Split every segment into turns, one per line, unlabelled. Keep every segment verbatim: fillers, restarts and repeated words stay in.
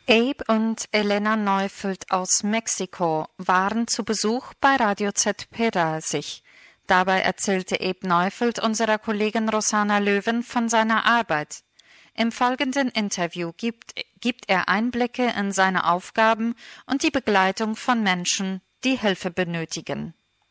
Abe und Elena Neufeld aus Mexiko waren zu Besuch bei Radio Z Pedalsich. Dabei erzählte Abe Neufeld unserer Kollegin Rosanna Löwen von seiner Arbeit. Im folgenden Interview gibt, gibt er Einblicke in seine Aufgaben und die Begleitung von Menschen, die Hilfe benötigen.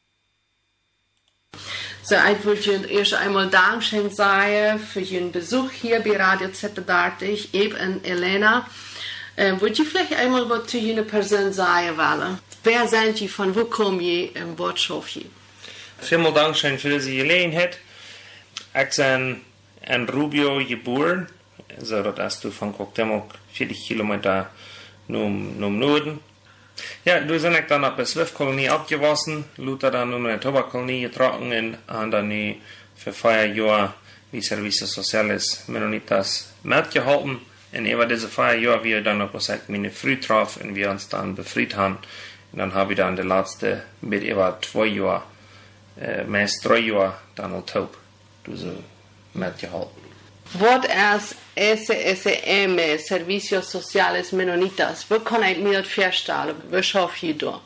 So, ich würde Ihnen erst einmal Dankeschön sagen für Ihren Besuch hier bei Radio Z Pedalsich, Abe und Elena. Ähm, würde ich vielleicht einmal was zu Ihrer Person sagen wollen? Wer sind Sie, von wo kommen Sie und was schaffen Sie?
Vielen Dank schön für die Gelegenheit. Ich bin in Rubio geboren, so dass du von Cuauhtémoc vierzig Kilometer zum Norden. Ja, du sind ich dann nach der Swift-Kolonie abgewachsen, Luther dann um eine Tobak-Kolonie getroffen und haben dann für vier Jahre wie Servicio Sociales Menonitas mitgehalten. Und über diese vier Jahre wir dann noch gesagt, meine Früh traf und wir uns dann befreit haben. Und dann habe ich dann die letzte mit über zwei Jahren, äh, meist drei Jahre dann al taub, diese mitgehalten.
Was ist S S M, Servicios Sociales Menonitas? Wo kann ich mir das vorstellen? Was schafft ihr da?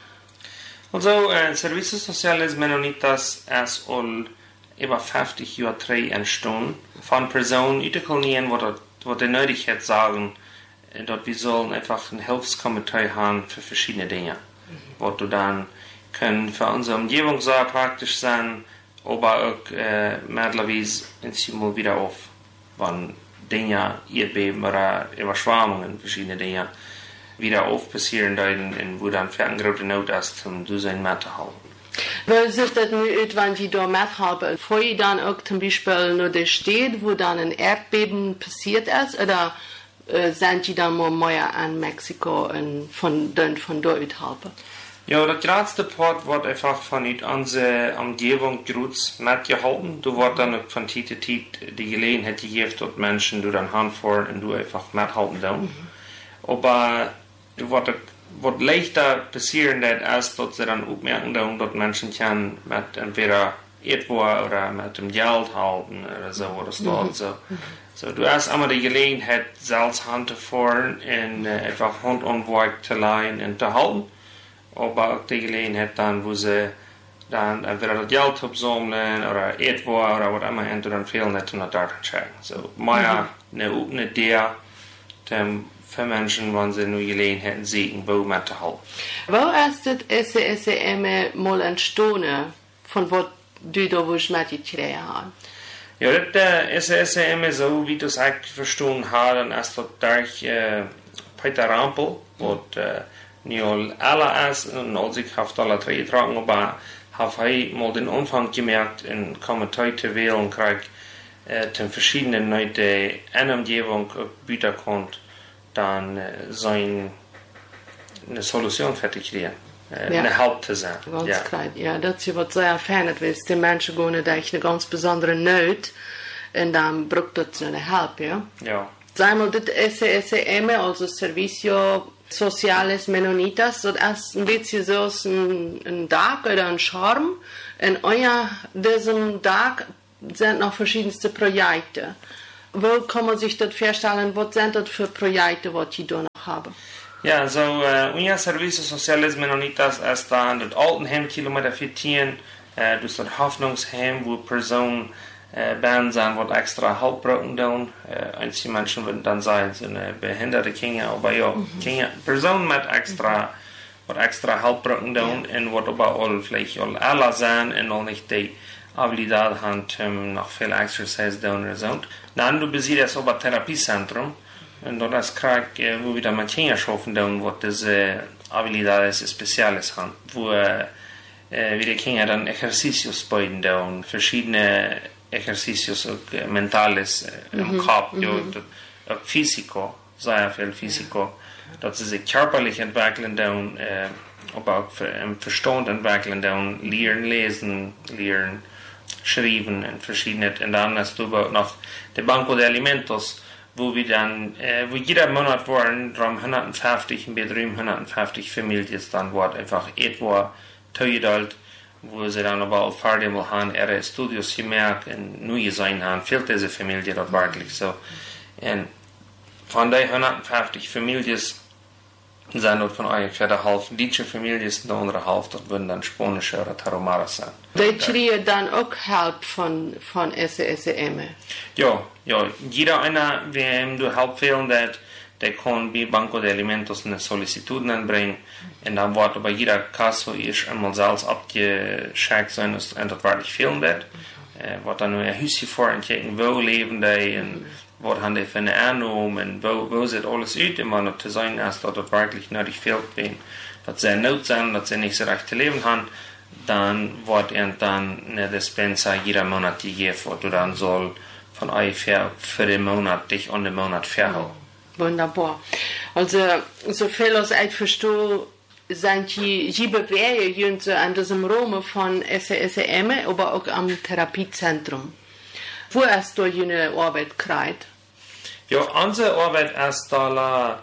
Also, äh, Servicios Sociales Menonitas ist all über fünfzig Jahre drei entstanden. Von Personen in der Kolonien, die die Nötigkeit sagen, dass wir sollen einfach ein Hilfskomitee haben für verschiedene Dinge. Mhm. Wo du dann können für unsere Umgebung sehr praktisch sein, aber auch äh, möglicherweise mal wieder auf, wenn Dinge, Erdbeben oder Überschwemmungen, verschiedene Dinge wieder auf passieren, und wo dann für eine große Not ist, um du sein mitzuhalten.
Wie sieht das nun aus, wenn Sie da mithalten? Vor ihr dann auch zum Beispiel nur der steht, wo dann ein Erdbeben passiert ist, oder äh, sind Sie dann mal mehr in Mexiko und von, dann von dort helfen?
Ja, der größte Part wird einfach von unserer Umgebung groß mitgehalten. Du wird dann von Zeit zu Zeit die Gelegenheit gegeben, dort Menschen, die dann hinfahren und du einfach mithalten dann. Mhm. Aber du wird wird leichter passieren, als dass sie dann aufmerken, dass Menschen können mit entweder irgendwo oder mit dem Geld halten oder so, oder so. Mhm. so. So, du hast immer die Gelegenheit, selbst Hand zu fahren und äh, einfach Hand an Werk zu leihen und zu halten. Aber auch die Gelegenheit dann, wo sie dann entweder das Geld absammeln oder irgendwo oder was immer, und dann fehlen nicht um das dort zu checken. So, mehr mhm. eine offene Idee, für Menschen, wenn sie nur Gelegenheiten sehen, wo man zu halten.
Wo ist das S S M mal entstanden, von was du da wo mitgekriegt hast?
Ja, das äh, S S M, so wie du es eigentlich verstanden hast, dann ist das durch äh, Peter Rampel, was äh, nicht alle ist, und als ich habe alle drei getragen, aber habe ich mal den Anfang gemerkt, in Kommentar zu wählen, krieg äh, den verschiedenen Leuten in der Umgebung bieten konnte, dann äh, sein eine Solution fertig kriegen, äh, ja. eine Help zu sein.
Ganz ja. klar, ja, das ist was sehr erfährt ist. Die Menschen gehen da eine ganz besondere Not und dann braucht das eine Help, ja? Ja. Sagen wir, das S S M, also Servicio Sociales Menonitas, das ist ein bisschen so ein, ein Tag oder ein Charme. Und euer diesem Tag sind noch verschiedenste Projekte. Wo kann man sich das vorstellen, was sind das für Projekte, die Sie da noch haben?
Ja, so, uh, unser Servicio Sociales Menonitas ist da an das Altenheim, Kilometer vierzehn, uh, das ist das Hoffnungsheim, wo Personen uh, Band sind, die extra Halt brauchen. Uh, einige Menschen würden dann sagen, so eine behinderte Kinder, aber ja, mhm. Kinder, Personen mit extra, die mhm. extra Halt brauchen, ja. Und die aber auch vielleicht auch alle sind und auch nicht die Habilidad haben, um noch viel Exercise tun oder so. Dann du besiehst das aber Therapiezentrum und dort ist gerade, wo wir dann mit Kindern arbeiten, wo diese Habilidades Speziales haben, wo äh, wir die Kinder dann Exercicios beiden tun, verschiedene Exercicios, auch äh, Mentales äh, im mhm. Kopf, mhm. ja, auch Physiko, sehr viel Physiko, dass sie sich körperlich entwickeln tun, äh, aber auch für, im Verstand entwickeln tun, lernen, lesen, lernen, schreiben und verschiedene, und dann hast du noch die Banco de Alimentos, wo wir dann, äh, wo jeder Monat waren, drum hundertfünfzig, bei drüben hundertfünfzig Familien dann war einfach etwa teudelt, wo sie dann aber auch fertig haben, ihre Studios gemerkt und neu sein haben, fehlt diese Familie dort wirklich so. Und von den hundertfünfzig Familien sind dort von ungefähr der Hälfte deutsche Familien, und die andere Hälfte würden dann spanische oder Taromaras sein.
Die kriegen dann auch Hilfe von, von S S E M?
Ja, ja. Jeder einer, wem du Hilfe fehlen hat, der kann bei Banco de Alimentos eine Sollicitud anbringen. Und dann wird aber jeder Kasse ist einmal selbst abgeschickt sein, dass das wirklich fehlen wird. Äh, wird dann nur ein Häuschen vor und gucken, wo leben die und was haben die für eine Annahme und wo, wo sieht alles aus, immer noch zu sein, dass das wirklich nötig fehlt, dass sie not sind, dass sie nicht so recht zu leben haben. Dann wird ihnen dann eine Dispensa jeder Monat gegeben, wo du dann soll von ungefähr für den Monat dich an den Monat verhalten.
Wunderbar. Also, so viel als ich verstehe, sind die, die Bewegungen an diesem Raum von S S E M, aber auch am Therapiezentrum. Wo hast du deine Arbeit gekriegt?
Ja, unsere Arbeit ist da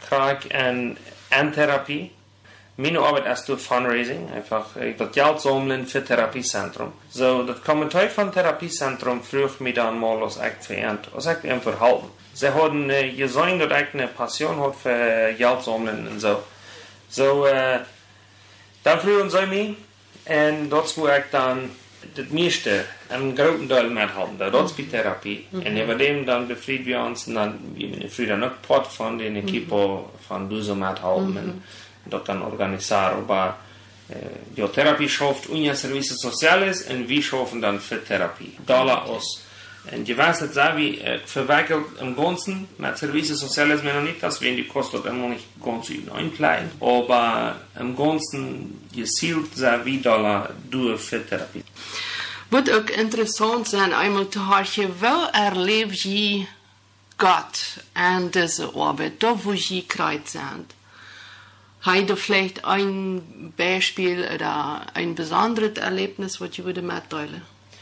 in Therapie. Meine Arbeit ist durch Fundraising, einfach das Geld sammeln für Therapiezentrum. So, das Kommentar von Therapiezentrum fragt mich dann mal, was ich verändert, was ich ihm verhalten. Sie haben äh, gesehen, dass ich eine Passion habe für Geld sammeln und so. So, äh, dann fragen sie mich, und dort wo ich dann das meiste, einen großen Teil mithalten, das ist die Therapie. Mhm. Und über dem dann befrieden wir uns, und dann, wir befrieden noch Port von den Equipo von Duso mithalten, mhm. und dort dann organisieren. Aber äh, die Therapie schafft Unia Services Sociales, und wir schaffen dann für Therapie. Dollar aus. Und je weiß nicht, wie äh, verwickelt im Ganzen mit Services Sociales Menonitas, wenn die kostet immer nicht ganz einklein, aber im Ganzen gezielt sehr wie Dollar durch für Therapie.
Wird auch interessant sein, einmal zu hören, wo erlebt je Gott an dieser Arbeit, da wo je gekreut sind? Habt ihr vielleicht ein Beispiel oder ein besonderes Erlebnis, was ihr mitteilen?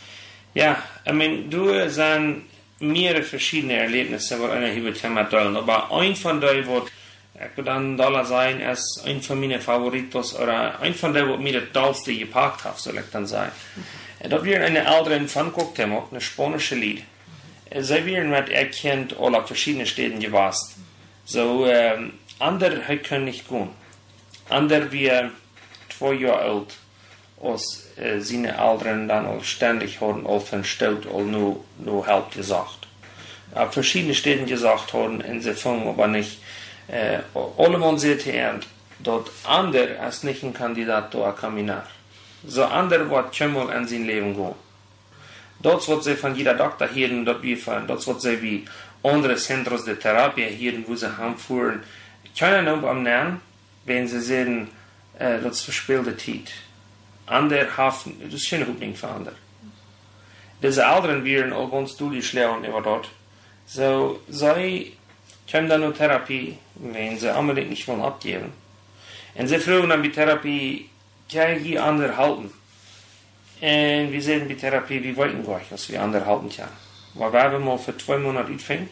Ja, ich meine, du sind mehrere verschiedene Erlebnisse, die einer hier Thema teilen, aber ein von denen wird, ich würde dann Dollar sein, als ein von meinen Favoritos, oder ein von denen, die mir das dollste gepackt hat, soll ich dann sagen. Mhm. Da wir eine ältere von geguckt haben, eine spanische Lied. Sie werden mit erkennt, alle verschiedene Städten gewasst. So, ähm, andere können nicht gehen. Andere wie zwei Jahre alt, als äh, seine Eltern dann auch ständig haben, all von Stadt, all nur, nur Help gesagt. Äh, verschiedene Städten gesagt haben, und sie fangen aber nicht, äh, alle man sieht hier, dort andere als nicht ein Kandidat zu Kaminar. So andere wird schon an sein Leben gehen. Dort wird sie von jeder Doktor hören, dort wie von, dort wird sie wie andere Centros de Therapie hören, wo sie heimfuhren. Keiner noch am Namen, wenn sie sehen, äh, das verspielte Zeit. Andere haben, das ist keine Hoffnung für andere. Diese Älteren werden auch ganz durchschlagen über dort. So, sie können dann nur Therapie, wenn sie unbedingt nicht wollen abgeben. Und sie fragen dann die Therapie, kann ich andere halten? Und wir sehen die Therapie, wie weit gleich, dass wir andere halten können. Weil wir mal für zwei Monate anfangen.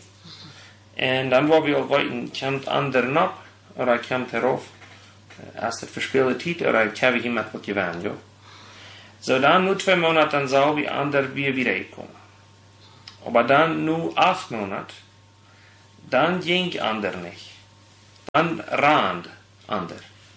Und dann, wo wir auch weiten, kommt andere ab, oder kommt herauf. Erst das verspielte Zeit, oder kann ich jemand was gewinnen, ja. So, dann nur zwei Monate, dann so wie andere wir wiederkommen. Aber dann nur acht Monate, dann ging andere nicht. Dann rand andere.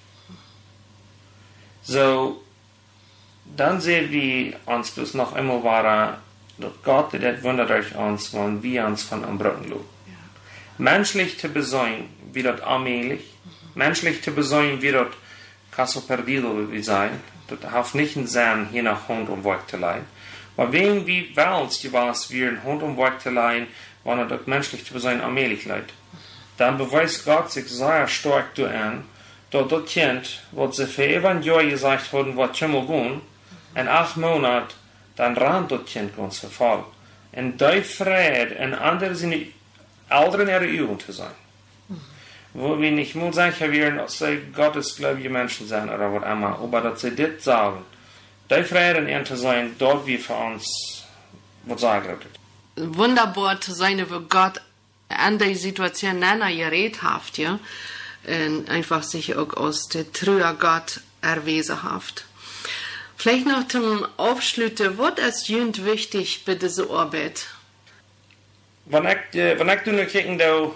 So, dann sehen wir uns das noch einmal war, dass Gott, der wundert euch uns, wenn wir uns von am Brücken loben. Ja. Menschlich zu besäuen, wie das allmählich, mhm. menschlich zu besäuen, wie das Caso Perdido wie sein, das hat nicht ein Sinn, hier nach Hund und Weg zu leihen. Aber wenn wir Welt was wir in Hund und Weg zu leihen, wenn er das menschlich zu besäuen allmählich leidt, dann beweist Gott sich sehr stark an, dass das Kind, was sie für eben Jahr gesagt haben, was schon mal gehen, in acht Monaten, dann rannt das Kind ganz verfallen. Und die Freude, und andere sind Eltern ihrer Jugend zu sein. Wo wir nicht mal sicher werden, dass sie gottesgläubige Menschen sind oder was immer, aber dass sie das sagen. Die Freude in ihnen zu sein, dort wie für uns, was sagen wird.
Wunderbar zu sein, wo Gott an der Situation geredet hat, ja. Und einfach sich auch aus der Trüher Gott erwiesen hat. Vielleicht noch zum Aufschlussen, was ist jünd wichtig bei dieser Arbeit?
Wenn ich, äh, wenn ich nur kicken, da,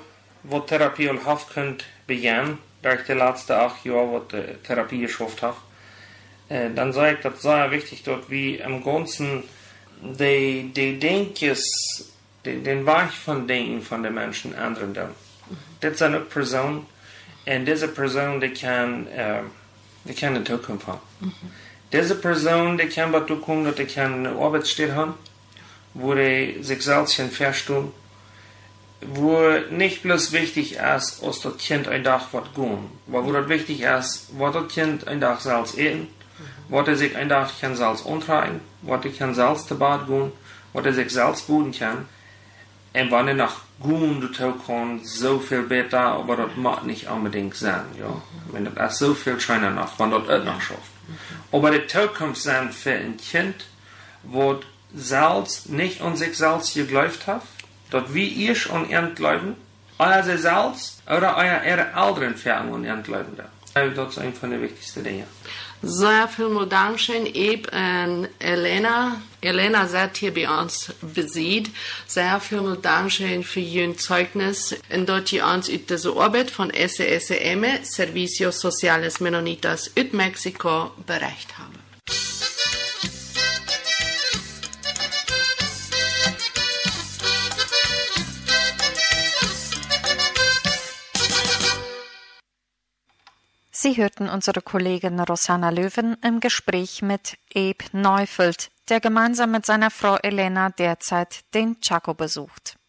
wo Therapie und Haft könnt beginnen, durch die letzten acht Jahre, wo die Therapie geschafft habe, äh, dann sage ich, das ist sehr wichtig, dort wie im Ganzen die, die Denkens, die, den Weg von Denken von den Menschen ändern. Mhm. Das ist eine Person, und diese Person, die kann, äh, die kann eine Zukunft haben. Mhm. Diese Person, die kann dazu kommen, dass die kann eine Arbeitsstelle haben, wo die sich selbst verstehen, wo nicht bloß wichtig ist, dass das Kind ein Tag was tun, aber wo das wichtig ist, was das Kind ein Tag selbst essen, was er sich ein Tag kann selbst umtragen, was er kann selbst zu Bad gehen, was er sich selbst bauen kann. Und wenn er nach gut dazu kann, so viel besser, aber das mag nicht unbedingt sein, ja. Wenn das ist so viel schöner noch, wenn das auch noch schafft. Aber die Zukunft sein für ein Kind, wo selbst nicht an sich selbst geglaubt hat, dass wie ihr an ihn glauben, euer sie selbst oder euer ihre Eltern fern an ihn glauben. Das ist eine von den wichtigsten Dingen.
Sehr vielen Dank schön, Eb und Elena. Elena seid hier bei uns besiegt. Sehr vielen Dank schön für Ihr Zeugnis, in dort ihr uns über diese Arbeit von S E S E M, Servicio Sociales Menonitas in Mexiko, berichtet haben.
Sie hörten unsere Kollegin Rosanna Löwen im Gespräch mit Eb Neufeld, der gemeinsam mit seiner Frau Elena derzeit den Chaco besucht.